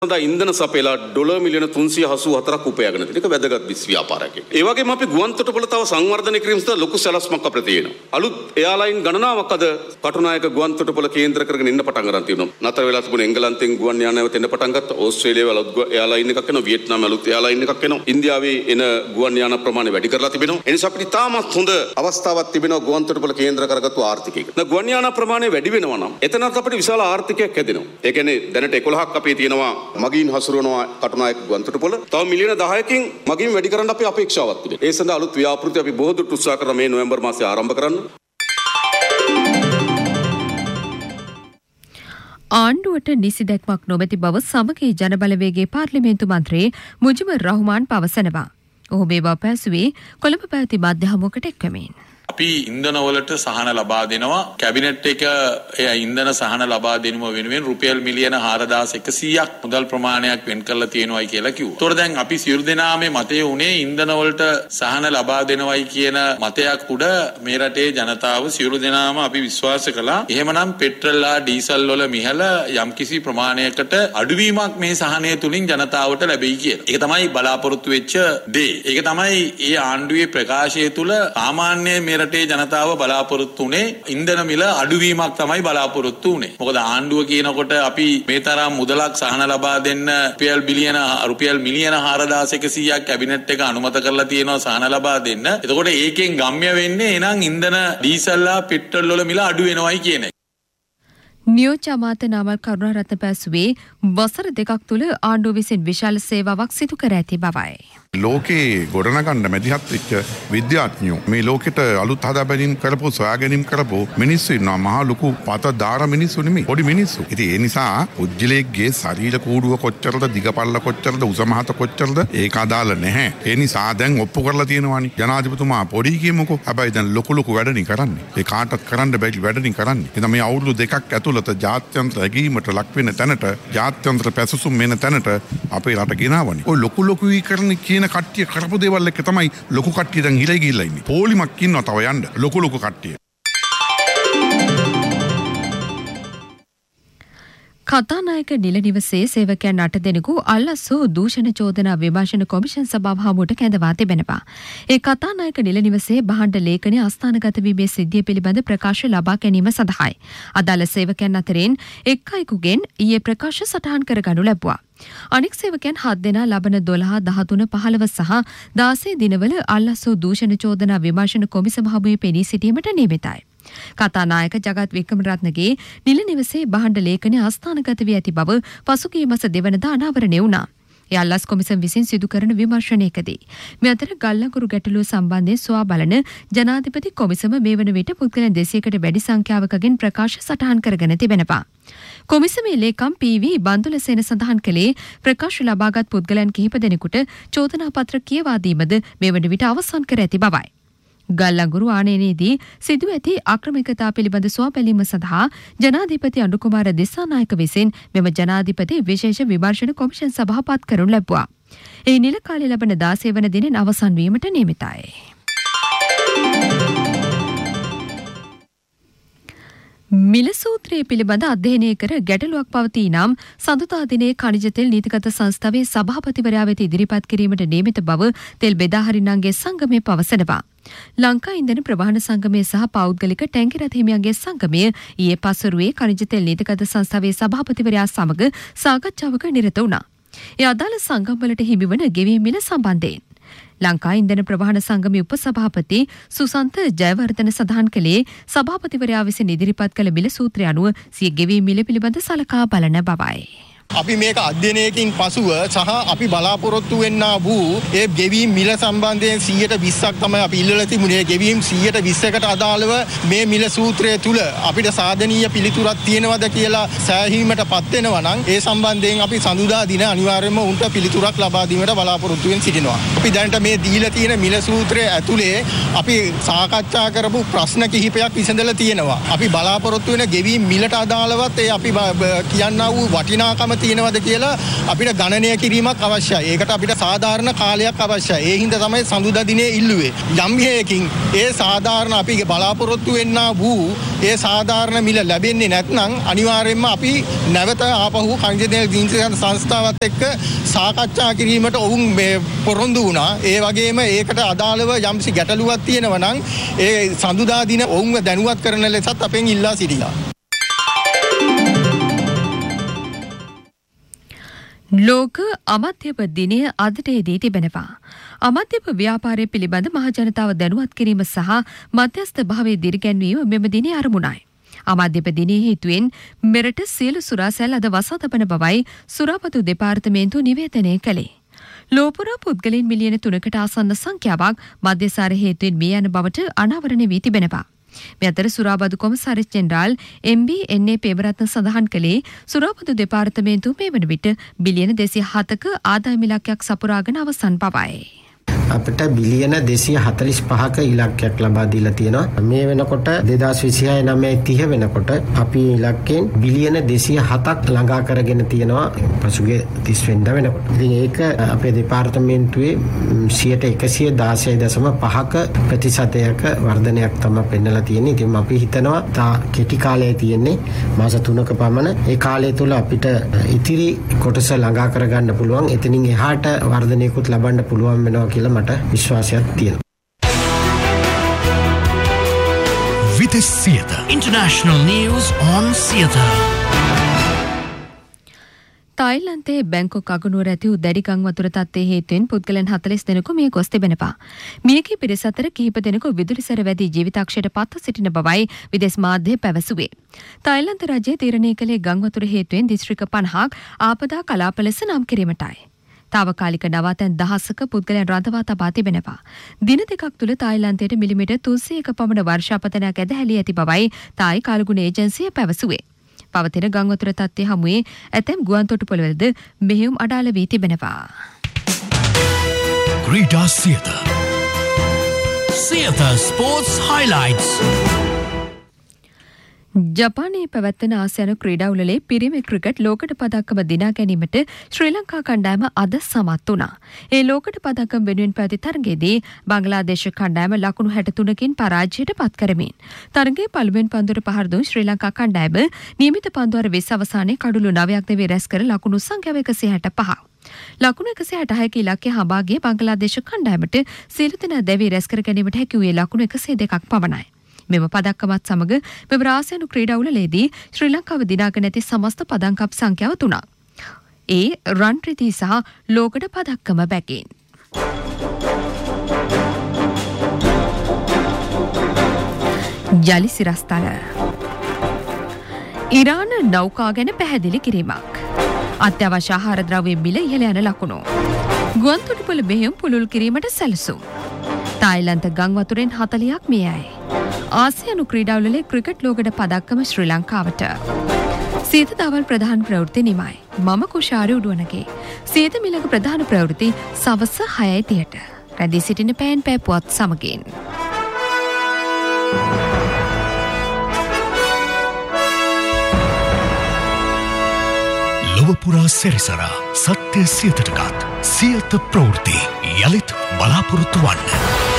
ඉන්ධන සපයලා ඩොලර් මිලියන 384ක් උපයාගෙන තියෙන එක වැදගත් ව්‍යාපාරයක්. ඒ වගේම අපි ගුවන් තොටුපළ තව සංවර්ධනය කිරීම සඳහා ලොකු සැලැස්මක් අපිට තියෙනවා. අලුත් එයාලයින් ගණනාවක් අද කටුනායක ගුවන් තොටුපළ කේන්ද්‍ර කරගෙන ඉන්න පටන් ගන්න තියෙනවා. නතර වෙලා තිබුණ එංගලන්තෙන් ගුවන් යාන නැවත එන්න පටන් ගත්තා. ඕස්ට්‍රේලියාවේ අලුත් එයාලයින් එකක් එනවා. වියට්නාමයේ අලුත් එයාලයින් එකක් එනවා. ඉන්දියාවේ එන ගුවන් යාන ප්‍රමාණය වැඩි කරලා තිබෙනවා. ඒ නිසා අපිට තාමත් හොඳ අවස්ථාවක් තිබෙනවා ගුවන් තොටුපළ කේන්ද්‍ර කරගත්තු ආර්ථිකයක. ගුවන් යාන ප්‍රමාණය වැඩි වෙනවා නම් එතනත් අපිට විශාල ආර්ථිකයක් හැදෙනවා. ඒ කියන්නේ දැනට 11ක් අපේ තියෙනවා මගීන් හසුරවන කටුනායක ගුවන් තොටුපළ තව මිලියන 10කින් මගින් වැඩි කරන්න අපේ අපේක්ෂාවක් තිබෙනවා. ඒ සඳහා අලුත් ව්‍යාපෘති අපි බොහෝ දුරට උත්සාහ කරන මේ නොවැම්බර් මාසයේ ආරම්භ කරන්න. ආණ්ඩුවට නිසි දැක්මක් නොමැති බව සමගී ජනබලවේගයේ පාර්ලිමේන්තු මන්ත්‍රී මුජිබුර් රහ්මාන් පවසනවා. ඔහු මේ බව පැවසුවේ කොළඹ පැවති මධ්‍ය හමුවකට එක්වමින්. අපි ඉන්ධන වලට සහන ලබා දෙනවා. කැබිනට් එක ඉන්ධන සහන ලබා දෙනුම වෙනුවෙන් රුපියල් මිලියන 4100ක් මුදල් ප්‍රමාණයක් වෙන් කරලා තියෙනවායි කියලා කිව්වා. ඒතකොට දැන් අපි සියලු දෙනාම මතය උනේ ඉන්ධන වලට සහන ලබා දෙනවයි කියන මතයක් උඩ මේ රටේ ජනතාව සියලු දෙනාම අපි විශ්වාස කළා. එහෙමනම් පෙට්‍රල් හා ඩීසල් වල මිහල යම්කිසි ප්‍රමාණයකට අඩුවීමක් මේ සහනය තුලින් ජනතාවට ලැබෙයි කියලා. ඒක තමයි බලාපොරොත්තු වෙච්ච දේ. ඒක තමයි ඒ ආණ්ඩුවේ ප්‍රකාශය තුල සාමාන්‍ය මේ රටේ ජනතාව බලාපොරොත්තු උනේ ඉන්ධන මිල අඩුවීමක් තමයි බලාපොරොත්තු උනේ. මොකද ආණ්ඩුව කියනකොට අපි මේ තරම් මුදලක් සහන ලබා දෙන්න රුපියල් මිලියන 4100ක් කැබිනට් එක අනුමත කරලා තියෙනවා සහන ලබා දෙන්න. එතකොට ඒකෙන් ගම්ම්‍ය වෙන්නේ එනං ඉන්ධන ඩීසල් හා පෙට්‍රල් වල මිල අඩු වෙනවයි කියන එක. නියෝජ්‍ය අමාත්‍ය නාමල් කරුණාරත්න පැවසුවේ වසර 2ක් තුළ ආණ්ඩුව විසින් විශාල සේවාවක් සිදු කර ඇති බවයි. ලෝකේ ගොඩනගන්න මැදිහත් වෙච්ච විද්‍යාඥයෝ මේ ලෝකෙට අලුත් හදා බැලීම් කරපු සොයා ගැනීම කරපු මිනිස්සු ඉන්නවා. මහා ලොකු පත දාර මිනිස්සු නෙමෙයි පොඩි මිනිස්සු. ඉතින් ඒ නිසා පුජ්‍යලේක්ගේ ශරීර කූඩුව කොච්චරද දිගපල්ල කොච්චරද උස මහත කොච්චරද ඒක අදාළ නැහැ. ඒ නිසා දැන් ඔප්පු කරලා තියෙනවානේ ජනාධිපතිතුමා පොඩි කියමුකෝ. හැබැයි දැන් ලොකු වැඩනේ කරන්නේ. ඒ කාටත් කරන්න බැරි වැඩනේ කරන්නේ. එතන මේ අවුරුදු 2ක් ඇතුළත ජාත්‍යන්තර ඇගීමට ලක් වෙන තැනට ජාත්‍යන්තර පැසසුම් වෙන තැනට අපේ රට ගෙනාවනේ. ඔය ලොකු විකරණ කට්ටිය කරපු දේවල් එක තමයි ලොකු කට්ටිය දැන් හිලයි ගිහිල්ලා ඉන්නේ. පොලිමක් ඉන්නවා තව යන්න ලොකු කට්ටිය. කතානායක නිල නිවසේ සේවකයන් 8 දෙනෙකු අල්ලස්සෝ දූෂණ චෝදනා විමර්ශන කොමිෂන් සභාව හමුවට කැඳවා තිබෙනවා. ඒ කතානායක නිල නිවසේ භාණ්ඩ ලේඛනය අස්ථානගත වීමේ සිද්ධිය පිළිබඳ ප්‍රකාශ ලබා ගැනීම සඳහායි. අදාළ සේවකයන් අතරින් එක් අයෙකුගෙන් ඊයේ ප්‍රකාශ සටහන් කරගනු ලැබුවා. අනෙක් සේවකයන් 7 දෙනා ලබන 12, 13, 15 සහ 16 දිනවල අල්ලස්සෝ දූෂණ චෝදනා විමර්ශන කොමිසම හමුවේ පෙනී සිටීමට නියමිතයි. කතානායක ජගත් වික්‍රමරත්නගේ නිල නිවසේ භාණ්ඩ ලේඛනය අස්ථානගත වී ඇති බව පසුගිය මාස 2 වෙනිදා අනාවරණය වුණා. ඒ අල්ලස් කොමිසම විසින් සිදු කරන විමර්ශනයකදී මේ අතර ගල්ලංගුරු ගැටලුව සම්බන්ධයෙන් සොයා බලන ජනාධිපති කොමිසම මේ වන විට පුද්ගලයන් 200කට වැඩි සංඛ්‍යාවකගෙන් ප්‍රකාශ සටහන් කරගෙන තිබෙනවා. කොමිසමේ ලේකම් පී.වී. බන්දුලසේන සඳහන් කළේ ප්‍රකාශ ලබාගත් පුද්ගලයන් කිහිප දෙනෙකුට චෝදනා පත්‍ර කියවා දීමද මේ වන විට අවසන් කර ඇති බවයි. ගල්ලංගුරු ආනයනයේදී සිදු ඇති ආක්‍රමිකතා පිළිබඳ සොයා බැලීම සඳහා ජනාධිපති අනුකුමාර දිසානායක විසින් මෙම ජනාධිපති විශේෂ විමර්ශන කොමිෂන් සභාව පත් කරනු ලැබුවා. ඒ නිල කාලය ලබන 16 වන දිනෙන් අවසන් වීමට නියමිතයි. මිල සූත්‍රය පිළිබඳ අධ්‍යයනය කර ගැටලුවක් පවතී නම් සඳුදා දිනේ ඛනිජ තෙල් නීතිගත සංස්ථාවේ සභාපතිවරයා වෙත ඉදිරිපත් කිරීමට නියමිත බව තෙල් බෙදාහරින්නන්ගේ සංගමය පවසනවා. ලංකා ඉන්ධන ප්‍රවාහන සංගමය සහ පෞද්ගලික ටැංකි රථ හිමියන්ගේ සංගමය ඊයේ පසුරුවේ ඛනිජ තෙල් නීතිගත සංස්ථාවේ සභාපතිවරයා සමග සාකච්ඡාවක නිරත වුණා. ඒ අදාළ සංගම්වලට හිමිවන ගෙවීම් මිල සම්බන්ධයෙන් ලංකා ඉන්ධන ප්‍රවාහන සංගමේ උපසභාපති සුසන්ත ජයවර්ධන සඳහන් කළේ සභාපතිවරයා විසින් ඉදිරිපත් කළ මිල සූත්‍රය අනුව සිය ගෙවීම් මිල පිළිබඳ සලකා බලන බවයි. අපි මේක අධ්‍යයනයකින් පසුව සහ අපි බලාපොරොත්තු වෙන්නා වූ ඒ ගෙවීම් මිල සම්බන්ධයෙන් 120ක් තමයි අපි ඉල්ලලා තිබුණේ. ගෙවීම් 120කට අදාළව මේ මිල සූත්‍රය තුල අපිට සාධනීය පිළිතුරක් තියෙනවද කියලා සෑහීමටපත් වෙනවා නම් ඒ සම්බන්ධයෙන් අපි සඳුදා දින අනිවාර්යයෙන්ම උන්ට පිළිතුරක් ලබා දීමට බලාපොරොත්තු වෙමින් සිටිනවා. අපි දැනට මේ දීලා තියෙන මිල සූත්‍රය ඇතුලේ අපි සාකච්ඡා කරපු ප්‍රශ්න කිහිපයක් විසඳලා තියෙනවා. අපි බලාපොරොත්තු වෙන ගෙවීම් මිලට අදාළවත් ඒ අපි කියන්නා වූ වටිනාකම තියෙනවද කියලා අපිට ගණනය කිරීමක් අවශ්‍යයි. ඒකට අපිට සාධාරණ කාලයක් අවශ්‍යයි. ඒ හින්දා තමයි සඳුදා දිනේ ඉල්ලුවේ. යම් හේයකින් ඒ සාධාරණ අපි බලාපොරොත්තු වෙන්නා වූ ඒ සාධාරණ මිල ලැබෙන්නේ නැත්නම් අනිවාර්යයෙන්ම අපි නැවත ආපහු කංජනීය නීතිඥ සංස්ථාවත් එක්ක සාකච්ඡා කිරීමට ඔවුන් පොරොන්දු වුණා. ඒ වගේම ඒකට අදාළව යම්සි ගැටලුවක් තියෙනවා නම් ඒ සඳුදා දින ඔවුන්ව දැනුවත් කරන ලෙසත් අපෙන් ඉල්ලා සිටිනවා. ලෝක අමධ්‍යම දිනය අදටදී තිබෙනවා. අමධ්‍යම ව්‍යාපාරය පිළිබඳ මහජනතාව දැනුවත් කිරීම සහ මධ්‍යස්ථ භාවයේ දිරිගැන්වීම මෙම දිනේ අරමුණයි. අමධ්‍යම දිනයේ හේතුවෙන් මෙරට සියලු සුරාසැල් අද වසා තබන බවයි සුරාපතු දෙපාර්තමේන්තුව නිවේදනය කළේ. ලෝපුරා පුද්ගලයන් මිලියන 3කට ආසන්න සංඛ්‍යාවක් මධ්‍යසාර හේතුවෙන් මිය යන බවට අනාවරණය වී තිබෙනවා. මේ අතර සුරාබදු කොමසාරිස් ජෙනරාල් MB.NA පේමරත්න සඳහන් කළේ සුරාබදු දෙපාර්තමේන්තුව මේ වන විට බිලියන 207ක ආදායම ඉලක්කයක් සපුරාගෙන අවසන් බවයි. අපිට බිලියන 245ක ඉලක්කයක් ලබා දීලා තියෙනවා. මේ වෙනකොට 2026 9 වෙනකොට අපි ඉලක්කයෙන් බිලියන 207ක් ළඟා කරගෙන තියෙනවා පසුගිය 30 වෙනිදා වෙනකොට. ඉතින් ඒක අපේ දෙපාර්තමේන්තුවේ 116.5ක ප්‍රතිශතයක වර්ධනයක් තමයි පෙන්නලා තියෙන්නේ. ඉතින් අපි හිතනවා තා කෙටි කාලය තියෙන්නේ මාස 3ක පමණ. ඒ කාලය තුල අපිට ඉතිරි කොටස ළඟා කරගන්න පුළුවන්. එතනින් එහාට වර්ධනයකුත් ලබන්න පුළුවන් වෙනවා කියලා මට විශ්වාසයක් තියෙනවා. Vides Siyata International News on Siyata. තායිලන්තයේ Bangkok අගනුවර ඇති වූ දැඩි ගං වතුර තත්ත්වයේ හේතුවෙන් පුද්ගලයන් 40 දෙනෙකු මිය ගොස් තිබෙනවා. මියගිය පිරිස අතර කිහිප දෙනෙකු විදුලි සැර වැදී ජීවිතාක්ෂයට පත්ව සිටින බවයි විදේශ මාධ්‍ය පැවසුවේ. තායිලන්ත රජය තීරණය කළේ ගං වතුර හේතුවෙන් දිස්ත්‍රික්ක 50ක් ආපදා කලාප ලෙස නම් කිරීමටයි. තාවකාලික නවාතැන් 10ක පුද්ගලයන් රඳවා තබා තිබෙනවා. දින දෙකක් තුළ තායිලන්තයට මිලිමීටර් 300ක පමණ වර්ෂාපතනයක් ඇදහැලී ඇති බවයි තායි කාලගුණ ඒජන්සිය පැවසුවේ. පවතින ගං වතුර තත්ත්වය හමුවේ ඇතැම් ගුවන් තොටුපළවලද මෙහෙයුම් අඩාල වී තිබෙනවා. Krida Siyata Siyata Sports Highlights. ජපානයේ පැවැත්වෙන ආසියානු ක්‍රීඩා උළෙලේ පිරිමි ක්‍රිකට් ලෝකඩ පදක්කම දිනා ගැනීමට ශ්‍රී ලංකා කණ්ඩායම අද සමත් වුණා. ඒ ලෝකඩ පදක්කම වෙනුවෙන් පැවති තරගයේදී බංග්ලාදේශ කණ්ඩායම ලකුණු 63කින් පරාජයට පත් කරමින් තරගයේ පළමුවෙන් පන්දුවට පහර දුන් ශ්‍රී ලංකා කණ්ඩායම නියමිත පන්දුවර 20 අවසානයේ කඩුළු 9ක් දෙවි රැස් කර ලකුණු සංඛ්‍යාව 165. ලකුණු 166ක ඉලක්කය හඹා ගිය බංග්ලාදේශ කණ්ඩායමට සියලු දෙනා දෙවි රැස් කර ගැනීමට හැකි වූයේ ලකුණු 102ක් පමණයි. මෙම පදක්කමත් සමග මෙම ආසියානු ක්‍රීඩා උළෙලේදී ශ්‍රී ලංකාව දිනාගෙන ඇති සමස්ත පදංකම් සංඛ්‍යාව 3ක්. ඒ රන් රිදී සහ ලෝකඩ පදක්කම බැගින්. ජලි සිරස්තල ඉරාන නෞකා ගැන පැහැදිලි කිරීමක්. අත්‍යවශ්‍ය ආහාර ද්‍රව්‍ය මිල ඉහළ යන ලකුණු. ගුවන් තොටුපළ මෙහෙයුම් පුළුල් කිරීමට සැලසුම්. තායිලන්ත ගං වතුරෙන් 40ක් මියයි. ආසියානු ක්‍රීඩා උළෙලේ ක්‍රිකට් ලෝකඩ පදක්කම ශ්‍රී ලංකාවට. සීත දවල් ප්‍රධාන ප්‍රවෘත්ති නිමයි. මම කුෂාරි උඩුවනගේ. සීත මිලක ප්‍රධාන ප්‍රවෘත්ති සවස 6:30ට. රැඳී සිටින පෑන් පෑ පුවත් සමගින්. ලොවපුරා සැරිසරා සත්‍ය සියතටගත් සියත ප්‍රවෘත්ති යළිත් බලාපොරොත්තු වන්න.